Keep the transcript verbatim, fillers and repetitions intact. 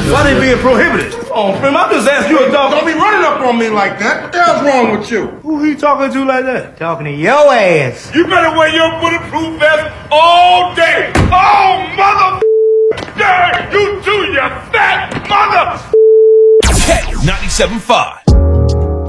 Why they being prohibited? Oh, Prim, I just asked you a dog. Don't be running up on me like that. What the hell's wrong with you? Who he talking to like that? Talking to your ass. You better wear your bulletproof vest all day. Oh, mother day, you too, you fat mother. K ninety-seven point five.